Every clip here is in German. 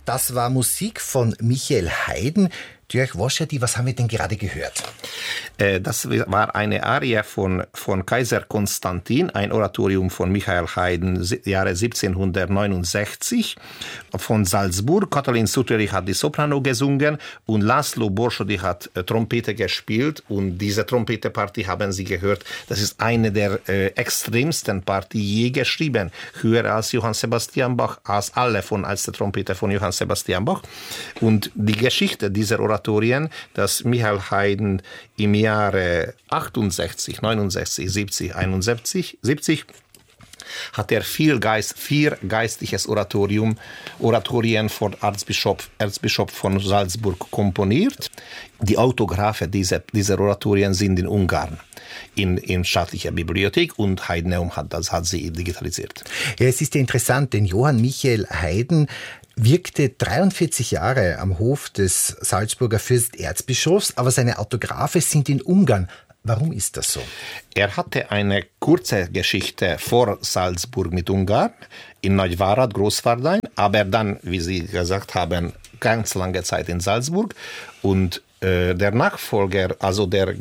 Das war Musik von Michael Haydn. Jörg Woschedy, was haben wir denn gerade gehört? Das war eine Arie von Kaiser Konstantin, ein Oratorium von Michael Haydn, Jahre 1769, von Salzburg. Katalin Sutterich hat die Soprano gesungen und László Borsody hat Trompete gespielt. Und diese Trompetepartie haben Sie gehört. Das ist eine der extremsten Partien je geschrieben. Höher als Johann Sebastian Bach, als der Trompete von Johann Sebastian Bach. Und die Geschichte dieser Oratorien, dass Michael Haydn im Jahre 68, 69, 70, 71, 70 hat er vier geistliches Oratorien von Erzbischof von Salzburg komponiert. Die Autographe dieser Oratorien sind in Ungarn in staatlicher Bibliothek und Haydneum hat sie digitalisiert. Ja, es ist ja interessant, denn Johann Michael Haydn wirkte 43 Jahre am Hof des Salzburger Fürsterzbischofs, aber seine Autographe sind in Ungarn. Warum ist das so? Er hatte eine kurze Geschichte vor Salzburg mit Ungarn, in Nagyvárad, Großwardein, aber dann, wie Sie gesagt haben, ganz lange Zeit in Salzburg. Und der Nachfolger, also der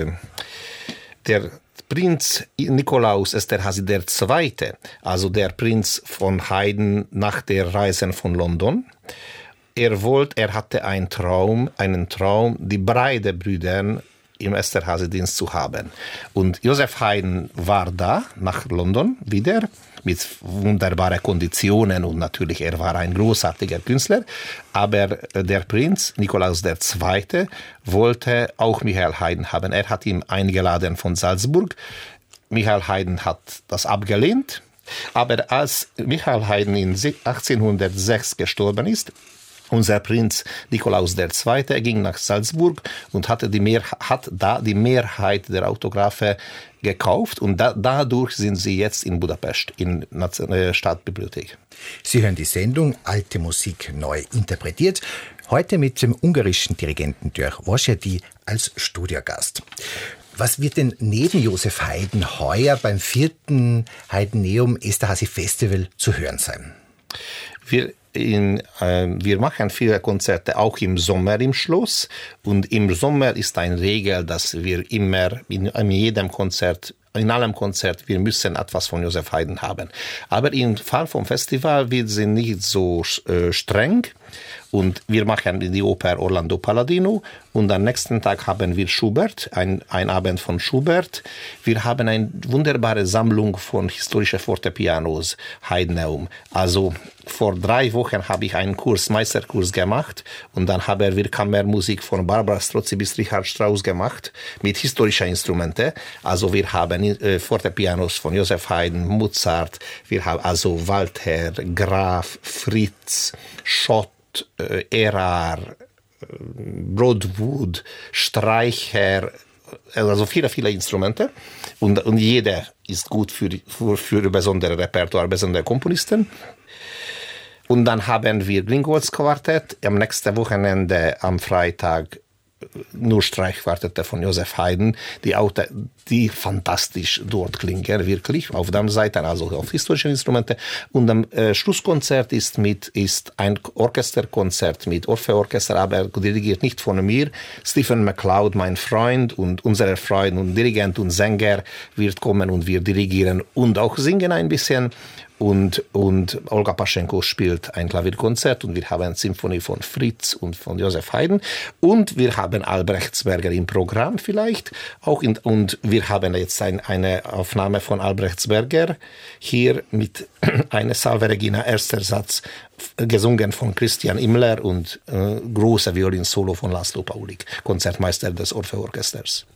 Prinz Nikolaus Esterházy II., also der Prinz von Haydn nach der Reise von London, er hatte einen Traum, die beiden Brüder im Esterházy-Dienst zu haben. Und Joseph Haydn war da, nach London wieder, mit wunderbaren Konditionen und natürlich, er war ein großartiger Künstler, aber der Prinz Nikolaus II. Wollte auch Michael Haydn haben. Er hat ihn eingeladen von Salzburg. Michael Haydn hat das abgelehnt, aber als Michael Haydn in 1806 gestorben ist, unser Prinz Nikolaus II. Ging nach Salzburg und hat da die Mehrheit der Autographe gekauft und dadurch sind sie jetzt in Budapest, in der Stadtbibliothek. Sie hören die Sendung Alte Musik neu interpretiert. Heute mit dem ungarischen Dirigenten Jörg Woschedy als Studiogast. Was wird denn neben Joseph Haydn heuer beim 4. Haydneum Esterházy Festival zu hören sein? Wir machen viele Konzerte auch im Sommer im Schloss und im Sommer ist eine Regel, dass wir immer in allem Konzert, wir müssen etwas von Joseph Haydn haben. Aber im Fall vom Festival, wir sind nicht so streng und wir machen die Oper Orlando Palladino und am nächsten Tag haben wir Schubert, ein Abend von Schubert. Wir haben eine wunderbare Sammlung von historischen Fortepianos, Haydneum. Also vor 3 Wochen habe ich einen Meisterkurs gemacht und dann haben wir Kammermusik von Barbara Strozzi bis Richard Strauss gemacht mit historischen Instrumenten. Also wir haben Fortepianos von Joseph Haydn, Mozart, wir haben also Walther, Graf, Fritz, Schott, Erard, Broadwood, Streicher, also viele Instrumente und jeder ist gut für besondere Repertoire, besondere Komponisten. Und dann haben wir Greenwalds Quartett, am nächsten Wochenende am Freitag nur Streichquartette von Joseph Haydn, die fantastisch dort klingen, wirklich, auf der Seite, also auf historischen Instrumente. Und am Schlusskonzert ist ein Orchesterkonzert mit Orpheorchester, aber dirigiert nicht von mir. Stephen MacLeod, mein Freund und unser Freund und Dirigent und Sänger, wird kommen und wir dirigieren und auch singen ein bisschen. Und Olga Paschenko spielt ein Klavierkonzert und wir haben eine Symphonie von Fritz und von Joseph Haydn und wir haben Albrechtsberger im Programm vielleicht auch und wir haben jetzt eine Aufnahme von Albrechtsberger hier mit einer Salve Regina, erster Satz, gesungen von Christian Immler und große Violinsolo von László Paulik, Konzertmeister des Orpheorchesters.